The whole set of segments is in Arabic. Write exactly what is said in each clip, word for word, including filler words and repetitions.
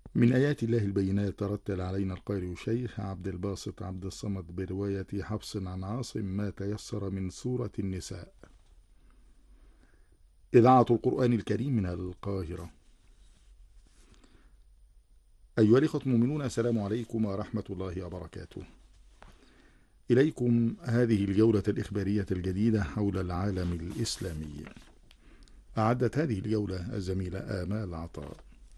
من آيات الله البينات ترتل علينا القارئ الشيخ عبد الباسط عبد الصمد برواية حفص عن عاصم ما تيسر من سورة النساء. إذاعة القرآن الكريم من القاهرة. أيها الإخوة المؤمنون، السلام عليكم ورحمة الله وبركاته. إليكم هذه الجولة الإخبارية الجديدة حول العالم الإسلامي. أعدت هذه الجولة الزميلة آمال عطاء.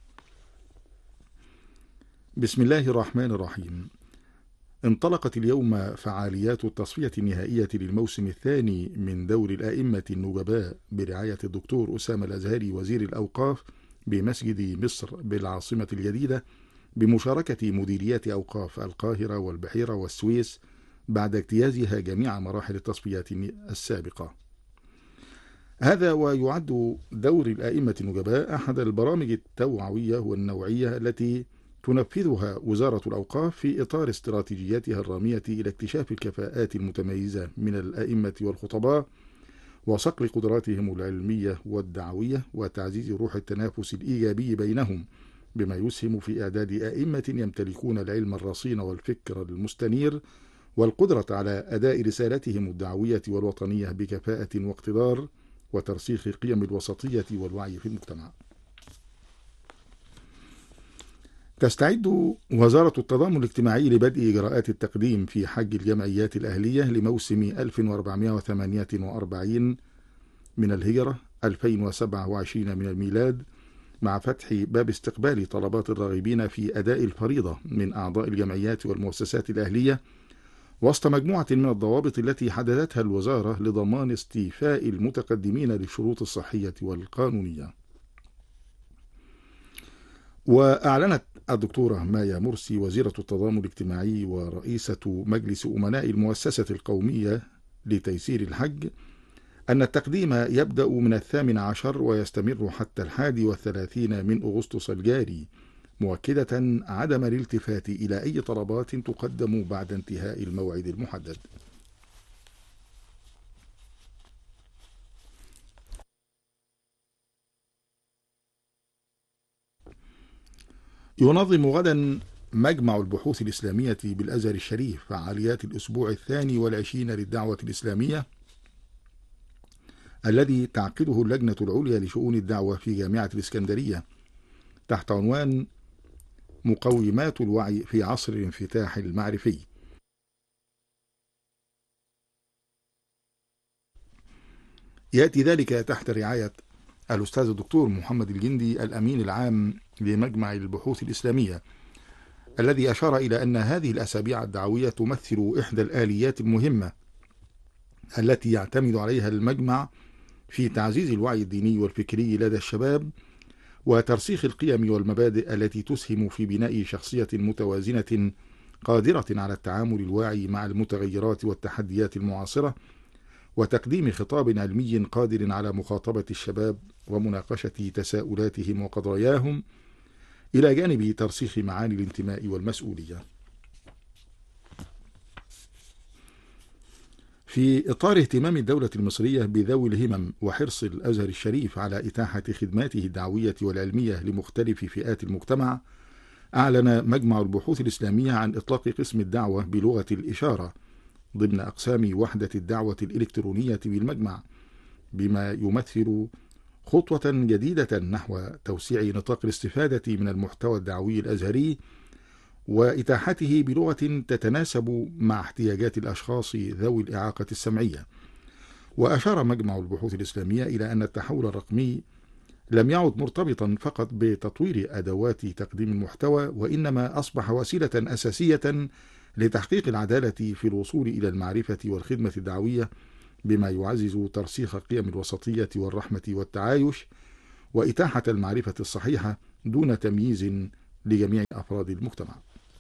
بسم الله الرحمن الرحيم. انطلقت اليوم فعاليات التصفية النهائية للموسم الثاني من دور الأئمة النجباء برعاية الدكتور أسامة الأزهري وزير الأوقاف بمسجد مصر بالعاصمة الجديدة، بمشاركة مديريات أوقاف القاهرة والبحيرة والسويس بعد اجتيازها جميع مراحل التصفيات السابقة. هذا ويعد دور الأئمة النجباء أحد البرامج التوعوية والنوعية التي تنفذها وزارة الأوقاف في إطار استراتيجيتها الرامية إلى اكتشاف الكفاءات المتميزة من الأئمة والخطباء وصقل قدراتهم العلمية والدعوية وتعزيز روح التنافس الإيجابي بينهم، بما يسهم في إعداد أئمة يمتلكون العلم الرصين والفكر المستنير والقدرة على أداء رسالتهم الدعوية والوطنية بكفاءة واقتدار وترسيخ قيم الوسطية والوعي في المجتمع. تستعد وزارة التضامن الاجتماعي لبدء إجراءات التقديم في حج الجمعيات الأهلية لموسم ألف وأربعمائة وثمانية وأربعين من الهجرة ألفين وسبعة وعشرين من الميلاد، مع فتح باب استقبال طلبات الراغبين في أداء الفريضة من أعضاء الجمعيات والمؤسسات الأهلية، وسط مجموعة من الضوابط التي حددتها الوزارة لضمان استيفاء المتقدمين للشروط الصحية والقانونية. وأعلنت الدكتورة مايا مرسي وزيرة التضامن الاجتماعي ورئيسة مجلس أمناء المؤسسة القومية لتيسير الحج أن التقديم يبدأ من الثامن عشر ويستمر حتى الحادي والثلاثين من أغسطس الجاري، مؤكدة عدم الالتفات إلى أي طلبات تقدم بعد انتهاء الموعد المحدد. ينظم غدا مجمع البحوث الإسلامية بالأزهر الشريف فعاليات الأسبوع الثاني والعشرين للدعوة الإسلامية، الذي تعقده اللجنة العليا لشؤون الدعوة في جامعة الإسكندرية تحت عنوان مقومات الوعي في عصر الانفتاح المعرفي. يأتي ذلك تحت رعاية الأستاذ الدكتور محمد الجندي الأمين العام لمجمع البحوث الإسلامية، الذي أشار إلى أن هذه الأسابيع الدعوية تمثل إحدى الآليات المهمة التي يعتمد عليها المجمع في تعزيز الوعي الديني والفكري لدى الشباب وترسيخ القيم والمبادئ التي تسهم في بناء شخصية متوازنة قادرة على التعامل الواعي مع المتغيرات والتحديات المعاصرة، وتقديم خطاب علمي قادر على مخاطبة الشباب ومناقشة تساؤلاتهم وقضاياهم، إلى جانب ترسيخ معاني الانتماء والمسؤولية. في إطار اهتمام الدولة المصرية بذوي الهمم وحرص الأزهر الشريف على إتاحة خدماته الدعوية والعلمية لمختلف فئات المجتمع، أعلن مجمع البحوث الإسلامية عن إطلاق قسم الدعوة بلغة الإشارة ضمن أقسام وحدة الدعوة الإلكترونية بالمجمع، بما يمثل خطوة جديدة نحو توسيع نطاق الاستفادة من المحتوى الدعوي الأزهري وإتاحته بلغة تتناسب مع احتياجات الأشخاص ذوي الإعاقة السمعية. وأشار مجمع البحوث الإسلامية إلى أن التحول الرقمي لم يعد مرتبطا فقط بتطوير أدوات تقديم المحتوى، وإنما أصبح وسيلة أساسية لتحقيق العدالة في الوصول إلى المعرفة والخدمة الدعوية، بما يعزز ترسيخ قيم الوسطية والرحمة والتعايش وإتاحة المعرفة الصحيحة دون تمييز لجميع أفراد المجتمع.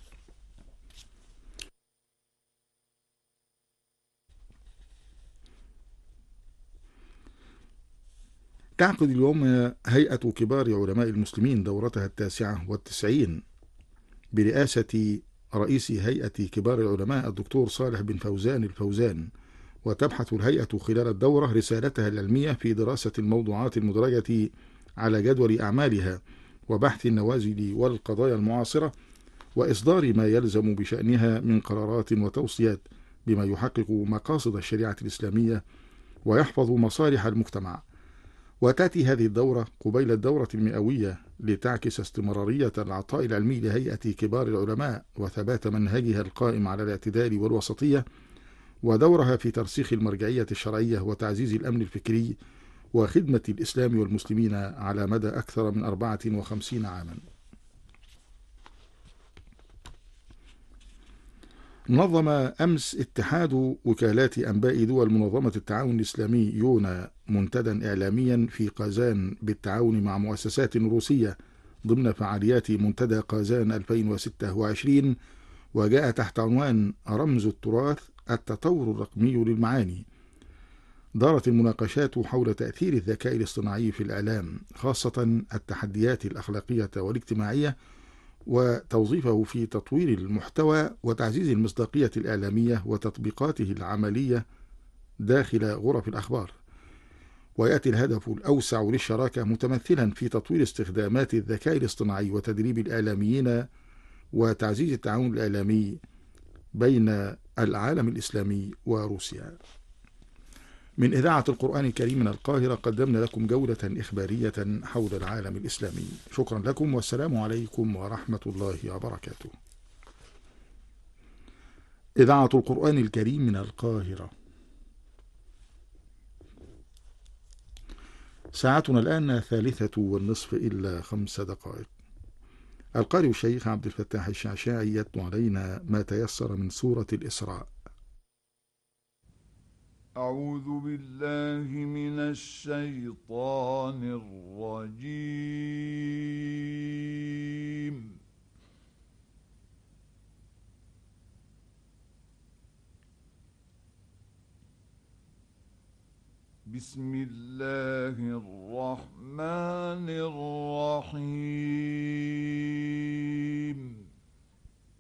تعقد اليوم هيئة كبار علماء المسلمين دورتها التاسعة والتسعين برئاسة رئيس هيئة كبار العلماء الدكتور صالح بن فوزان الفوزان، وتبحث الهيئة خلال الدورة رسالتها العلمية في دراسة الموضوعات المدرجة على جدول أعمالها وبحث النوازل والقضايا المعاصرة، وإصدار ما يلزم بشأنها من قرارات وتوصيات بما يحقق مقاصد الشريعة الإسلامية ويحفظ مصالح المجتمع. وتأتي هذه الدورة قبيل الدورة المئوية لتعكس استمرارية العطاء العلمي لهيئة كبار العلماء وثبات منهجها القائم على الاعتدال والوسطية، ودورها في ترسيخ المرجعية الشرعية وتعزيز الأمن الفكري وخدمة الإسلام والمسلمين على مدى أكثر من أربعة وخمسين عاما. نظم أمس اتحاد وكالات أنباء دول منظمة التعاون الإسلامي يونا منتدى إعلاميا في قازان بالتعاون مع مؤسسات روسية ضمن فعاليات منتدى قازان ألفين وستة وعشرين، وجاء تحت عنوان رمز التراث التطور الرقمي للمعاني. دارت المناقشات حول تأثير الذكاء الاصطناعي في الإعلام، خاصة التحديات الأخلاقية والاجتماعية، وتوظيفه في تطوير المحتوى وتعزيز المصداقية الإعلامية وتطبيقاته العملية داخل غرف الأخبار. ويأتي الهدف الأوسع للشراكة متمثلا في تطوير استخدامات الذكاء الاصطناعي وتدريب الإعلاميين وتعزيز التعاون الإعلامي بين العالم الإسلامي وروسيا. من إذاعة القرآن الكريم من القاهرة قدمنا لكم جولة إخبارية حول العالم الإسلامي. شكرا لكم والسلام عليكم ورحمة الله وبركاته. إذاعة القرآن الكريم من القاهرة. ساعتنا الآن ثالثة والنصف إلا خمس دقائق. القارئ الشيخ عبد الفتاح الشعشاعي يتلو علينا ما تيسر من سورة الإسراء. أعوذ بالله من الشيطان الرجيم. بسم الله الرحمن الرحيم.